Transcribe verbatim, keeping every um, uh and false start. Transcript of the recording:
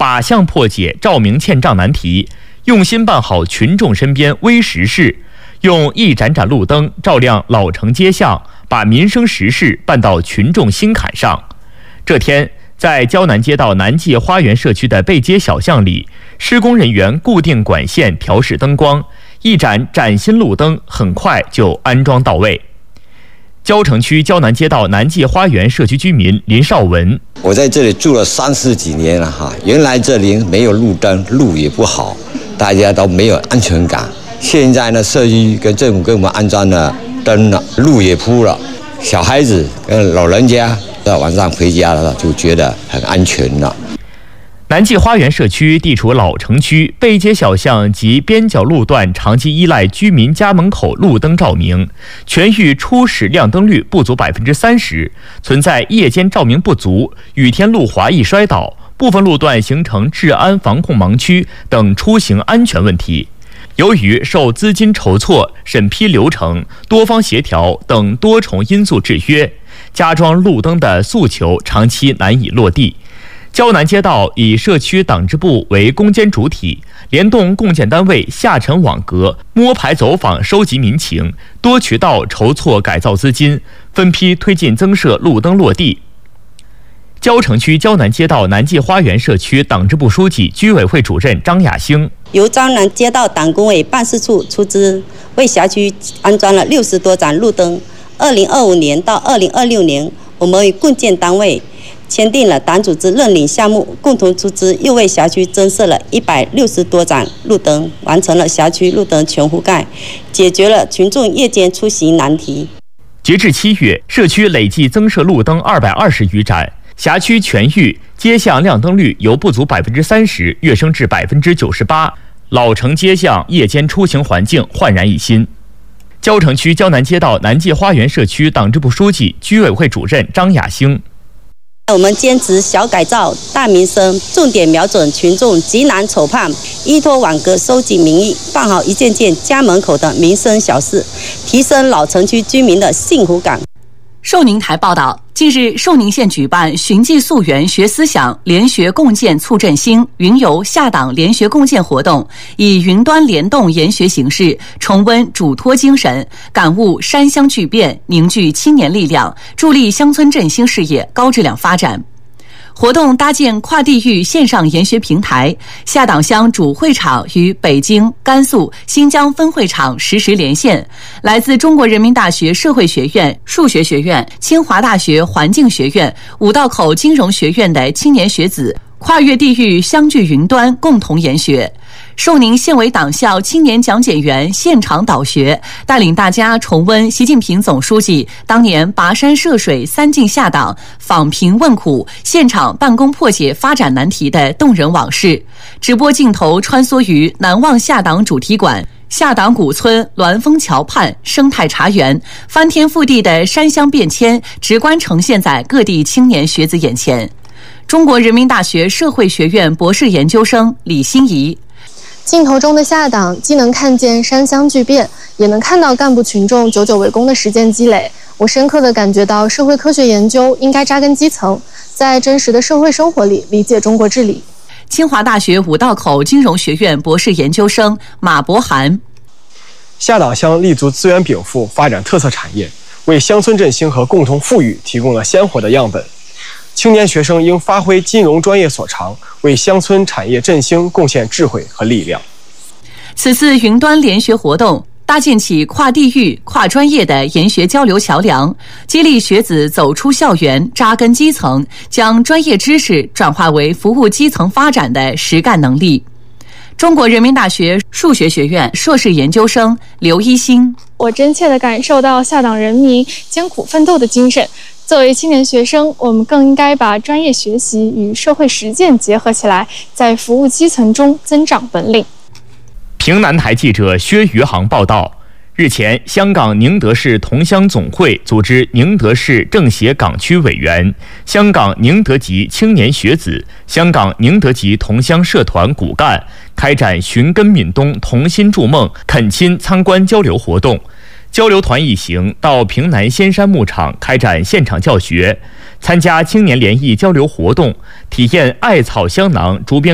靶向破解照明欠账难题，用心办好群众身边微实事，用一盏盏路灯照亮老城街巷，把民生实事办到群众心坎上。这天，在胶南街道南纪花园社区的背街小巷里，施工人员固定管线，调试灯光，一盏崭新路灯很快就安装到位。蕉城区胶南街道南纪花园社区居民林少文： 我在这里住了三十几年了哈，原来这里没有路灯，路也不好，大家都没有安全感。现在呢，社区跟政府给我们安装了灯了，路也铺了，小孩子跟老人家到晚上回家了就觉得很安全了。 南纪花园社区地处老城区，背街小巷及边角路段长期依赖居民家门口路灯照明，全域初始亮灯率不足百分之三十，存在夜间照明不足、雨天路滑易摔倒、部分路段形成治安防控盲区等出行安全问题。由于受资金筹措、审批流程、多方协调等多重因素制约，加装路灯的诉求长期难以落地。胶南街道以社区党支部为攻坚主体，联动共建单位下沉网格，摸排走访收集民情，多渠道筹措改造资金，分批推进增设路灯落地。蕉城区胶南街道南纪花园社区党支部书记、居委会主任张亚兴： 由蕉南街道党工委办事处出资，为辖区安装了六十多盏路灯。二零二五年到二零二六年，我们与共建单位签订了党组织认领项目，共同出资，又为辖区增设了一百六十多盏路灯，完成了辖区路灯全覆盖，解决了群众夜间出行难题。 截至七月，社区累计增设路灯二百二十余盏，辖区全域街巷亮灯率由不足百分之三十跃升至百分之九十八，老城街巷夜间出行环境焕然一新。蕉城区胶南街道南纪花园社区党支部书记、居委会主任张亚兴： 我们坚持小改造、大民生，重点瞄准群众急难愁盼，依托网格收集民意，办好一件件家门口的民生小事，提升老城区居民的幸福感。 寿宁台报道，近日寿宁县举办寻迹溯源学思想，联学共建促振兴云游下党联学共建活动，以云端联动研学形式，重温嘱托精神，感悟山乡巨变，凝聚青年力量，助力乡村振兴事业高质量发展。活动搭建跨地域线上研学平台，下党乡主会场与北京、甘肃、新疆分会场实时连线，来自中国人民大学社会学院、数学学院、清华大学环境学院、五道口金融学院的青年学子跨越地域相聚云端，共同研学。寿宁县委党校青年讲解员现场导学，带领大家重温习近平总书记当年跋山涉水三进下党、访贫问苦、现场办公破解发展难题的动人往事。直播镜头穿梭于难忘下党主题馆、下党古村、栾峰桥畔、生态茶园，翻天覆地的山乡变迁直观呈现在各地青年学子眼前。中国人民大学社会学院博士研究生李欣怡： 镜头中的下党既能看见山乡巨变，也能看到干部群众久久为功的实践积累。我深刻地感觉到社会科学研究应该扎根基层，在真实的社会生活里理解中国治理。 清华大学五道口金融学院博士研究生马博涵： 下党乡立足资源禀赋，发展特色产业，为乡村振兴和共同富裕提供了鲜活的样本。青年学生应发挥金融专业所长，为乡村产业振兴贡献智慧和力量。 此次云端联学活动搭建起跨地域、跨专业的研学交流桥梁，激励学子走出校园，扎根基层，将专业知识转化为服务基层发展的实干能力。中国人民大学数学学院硕士研究生刘一新： 我真切地感受到下党人民艰苦奋斗的精神。作为青年学生，我们更应该把专业学习与社会实践结合起来，在服务基层中增长本领。 平南台记者薛余杭报道，日前，香港宁德市同乡总会组织宁德市政协港区委员、香港宁德籍青年学子、香港宁德籍同乡社团骨干开展寻根闽东同心筑梦恳亲参观交流活动。交流团一行到平南仙山牧场开展现场教学，参加青年联谊交流活动，体验艾草香囊竹编